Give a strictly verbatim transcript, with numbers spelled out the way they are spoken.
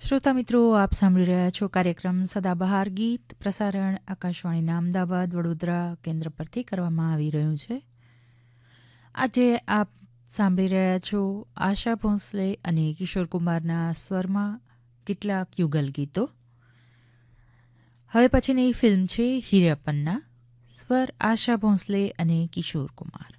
શ્રોતા મિત્રો, આપ સાંભળી રહ્યા છો કાર્યક્રમ સદાબહાર ગીત. પ્રસારણ આકાશવાણીના અમદાવાદ વડોદરા કેન્દ્ર પરથી કરવામાં આવી રહ્યું છે. આજે આપ સાંભળી રહ્યા છો આશા ભોંસલે અને કિશોર કુમારના સ્વરમાં કેટલાક યુગલ ગીતો. હવે પછીની ફિલ્મ છે હીરાપન્ના. સ્વર આશા ભોંસલે અને કિશોર કુમાર.